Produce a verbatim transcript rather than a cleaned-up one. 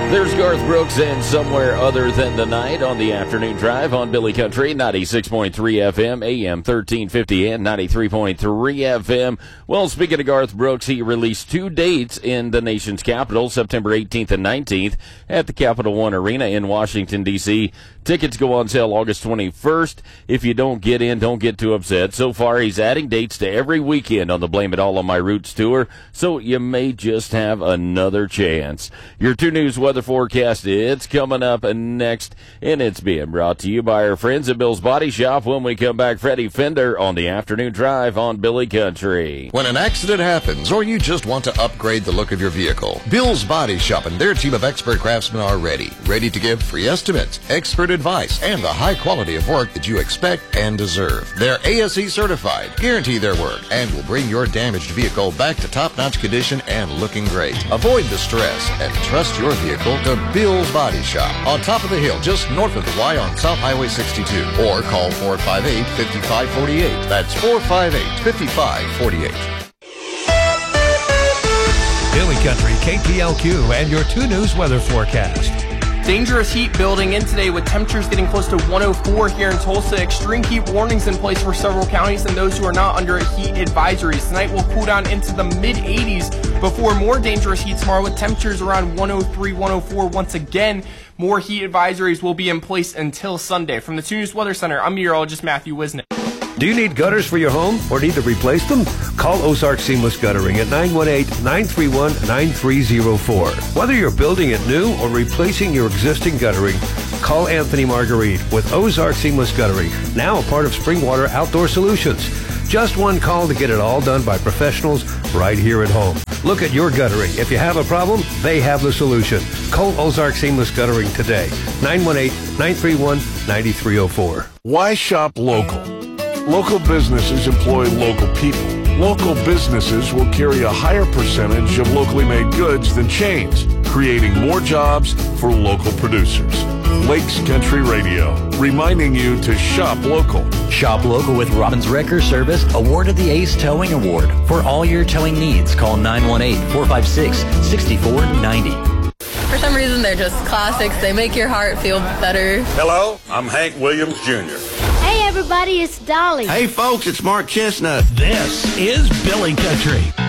There's Garth Brooks and Somewhere Other Than the Night on the afternoon drive on Billy Country, ninety-six point three F M, A M thirteen fifty and ninety-three point three F M. Well, speaking of Garth Brooks, he released two dates in the nation's capital, September eighteenth and nineteenth at the Capital One Arena in Washington, D C Tickets go on sale August twenty-first. If you don't get in, don't get too upset. So far, he's adding dates to every weekend on the Blame It All on My Roots tour, so you may just have another chance. Your two News weather forecast, it's coming up next, and it's being brought to you by our friends at Bill's Body Shop. When we come back, Freddie Fender on the afternoon drive on Billy Country. When an accident happens, or you just want to upgrade the look of your vehicle, Bill's Body Shop and their team of expert craftsmen are ready. Ready to give free estimates, expert advice, and the high quality of work that you expect and deserve. They're A S E certified, guarantee their work, and will bring your damaged vehicle back to top-notch condition and looking great. Avoid the stress and trust your vehicle to Bill's Body Shop on top of the hill just north of the Y on South Highway sixty-two, or call four five eight, five five four eight. That's four five eight, five five four eight. Billy Country, K P L Q, and your two News weather forecast. Dangerous heat building in today with temperatures getting close to one oh four here in Tulsa. Extreme heat warnings in place for several counties and those who are not under heat advisories. Tonight will cool down into the mid eighties before more dangerous heat tomorrow with temperatures around one oh three, one oh four once again. More heat advisories will be in place until Sunday. From the two News Weather Center, I'm meteorologist Matthew Wisnick. Do you need gutters for your home or need to replace them? Call Ozark Seamless Guttering at nine one eight, nine three one, nine three zero four. Whether you're building it new or replacing your existing guttering, call Anthony Marguerite with Ozark Seamless Guttering, now a part of Springwater Outdoor Solutions. Just one call to get it all done by professionals right here at home. Look at your guttering. If you have a problem, they have the solution. Call Ozark Seamless Guttering today, nine one eight, nine three one, nine three zero four. Why shop local? Local businesses employ local people. Local businesses will carry a higher percentage of locally made goods than chains, creating more jobs for local producers. Lakes Country Radio, reminding you to shop local. Shop local with Robbins Wrecker Service, awarded the Ace Towing Award. For all your towing needs, call nine one eight, four five six, six four nine zero. For some reason, they're just classics. They make your heart feel better. Hello, I'm Hank Williams Junior Hey, everybody, it's Dolly. Hey, folks, it's Mark Chestnut. This is Billy Country.